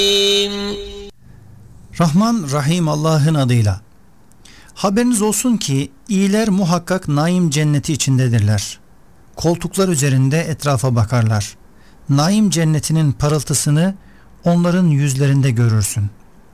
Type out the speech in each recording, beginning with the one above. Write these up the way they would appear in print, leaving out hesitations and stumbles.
Rahman Rahim Allah'ın adıyla. Haberiniz olsun ki iyiler muhakkak naim cenneti içindedirler. Koltuklar üzerinde etrafa bakarlar. Naim cennetinin parıltısını onların yüzlerinde görürsün.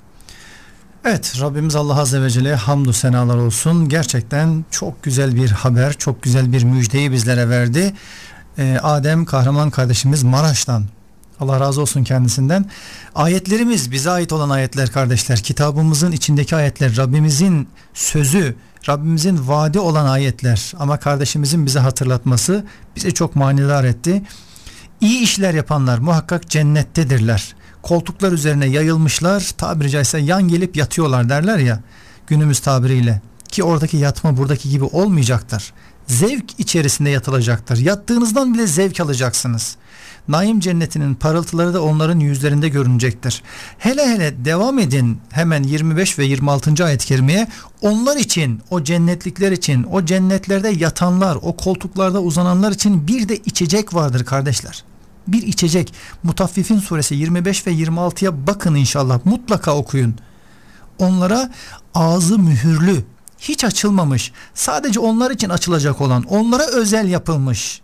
Evet, Rabbimiz Allah Azze ve Celle'ye hamdü senalar olsun. Gerçekten çok güzel bir haber, çok güzel bir müjdeyi bizlere verdi. Adem Kahraman kardeşimiz Maraş'tan. Allah razı olsun kendisinden. Ayetlerimiz bize ait olan ayetler kardeşler. Kitabımızın içindeki ayetler, Rabbimizin sözü, Rabbimizin vaadi olan ayetler. Ama kardeşimizin bize hatırlatması bizi çok manidar etti. İyi işler yapanlar muhakkak cennettedirler. Koltuklar üzerine yayılmışlar, tabiri caizse yan gelip yatıyorlar derler ya günümüz tabiriyle. Ki oradaki yatma buradaki gibi olmayacaktır. Zevk içerisinde yatılacaktır. Yattığınızdan bile zevk alacaksınız. Naim cennetinin parıltıları da onların yüzlerinde görünecektir. Hele hele devam edin hemen 25 ve 26. ayet-i kerimeye. Onlar için, o cennetlikler için, o cennetlerde yatanlar, o koltuklarda uzananlar için bir de içecek vardır kardeşler. Bir içecek. Mutaffifin suresi 25 ve 26'ya bakın inşallah, mutlaka okuyun. Onlara ağzı mühürlü, hiç açılmamış, sadece onlar için açılacak olan, onlara özel yapılmış,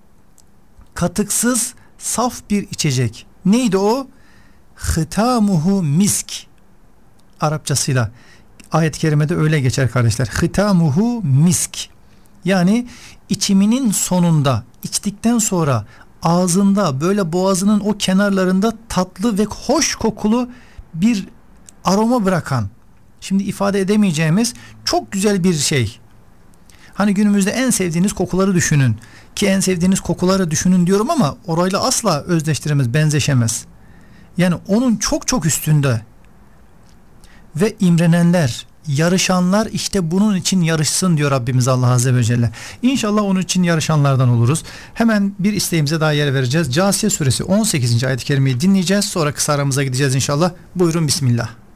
katıksız saf bir içecek. Neydi o? Hitamuhu misk. Arapçasıyla ayet-i kerimede öyle geçer kardeşler. Hitamuhu misk. Yani içiminin sonunda, içtikten sonra ağzında, böyle boğazının o kenarlarında tatlı ve hoş kokulu bir aroma bırakan, şimdi ifade edemeyeceğimiz çok güzel bir şey. Hani günümüzde en sevdiğiniz kokuları düşünün. Ki en sevdiğiniz kokuları düşünün diyorum ama orayla asla özdeştiremez, benzeşemez. Yani onun çok çok üstünde. Ve imrenenler, yarışanlar işte bunun için yarışsın diyor Rabbimiz Allah Azze ve Celle. İnşallah onun için yarışanlardan oluruz. Hemen bir isteğimize daha yer vereceğiz. Câsiye suresi 18. ayet-i kerimeyi dinleyeceğiz. Sonra kısa aramıza gideceğiz inşallah. Buyurun bismillah.